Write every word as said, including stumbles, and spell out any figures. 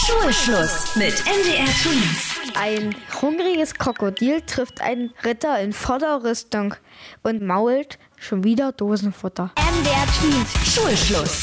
Schulschluss mit M D R Twins. Ein hungriges Krokodil trifft einen Ritter in voller Rüstung und mault schon wieder Dosenfutter. M D R Twins. Schulschluss.